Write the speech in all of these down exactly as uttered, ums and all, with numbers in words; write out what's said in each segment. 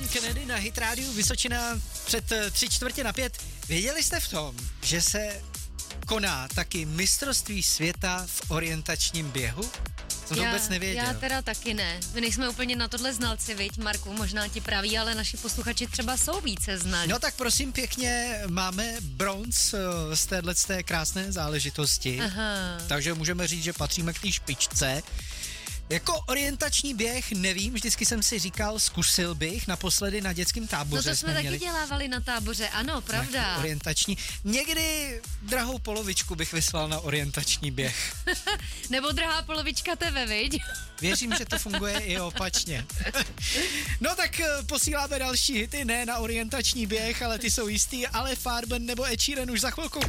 Sean Kennedy na Hit Rádiu Vysočina před tři čtvrtě na pět. Věděli jste v tom, že se koná taky mistrovství světa v orientačním běhu? Jsem to já, vůbec nevěděl. Já teda taky ne. My nejsme úplně na tohle znalci, viď, Marku, možná ti praví, ale naši posluchači třeba jsou více znalí. No tak prosím pěkně, máme bronz z téhleté krásné záležitosti. Aha. Takže můžeme říct, že patříme k té špičce. Jako orientační běh nevím, vždycky jsem si říkal, zkusil bych, naposledy na dětském táboře. No to jsme, jsme taky měli... dělávali na táboře, ano, pravda. Tak, orientační. Někdy drahou polovičku bych vyslal na orientační běh. Nebo drahá polovička tebe, viď? Věřím, že to funguje i opačně. No tak posíláme další hity, ne na orientační běh, ale ty jsou jistý, ale Farben nebo Ed Sheeran už za chvilku.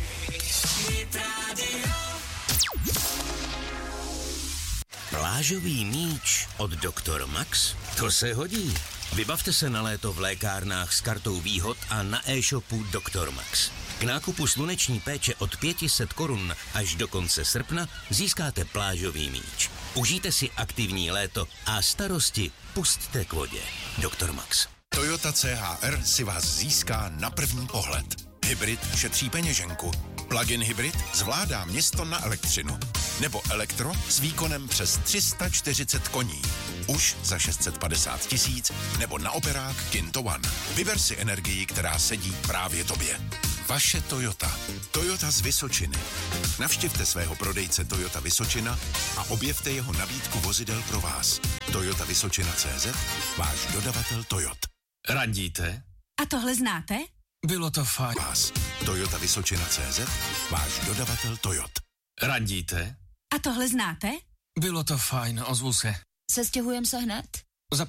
Plážový míč od doktor Max? To se hodí. Vybavte se na léto v lékárnách s kartou výhod a na e-shopu doktor Max. K nákupu sluneční péče od pět set korun až do konce srpna získáte plážový míč. Užijte si aktivní léto a starosti pusťte k vodě. doktor Max. Toyota C H R si vás získá na první pohled. Hybrid šetří peněženku. Plug-in hybrid zvládá město na elektřinu. Nebo elektro s výkonem přes tři sta čtyřicet koní. Už za šest set padesát tisíc nebo na operák Kinto One. Vyber si energii, která sedí právě tobě. Vaše Toyota. Toyota z Vysočiny. Navštivte svého prodejce Toyota Vysočina a objevte jeho nabídku vozidel pro vás. Toyota Vysočina tečka cé zet, váš dodavatel Toyot. Radíte? A tohle znáte? Bylo to fajn. Vás. Toyota Vysočina tečka cé zet, váš dodavatel Toyot. Radíte? A tohle znáte? Bylo to fajn, ozvu se. Sestěhujem se hned?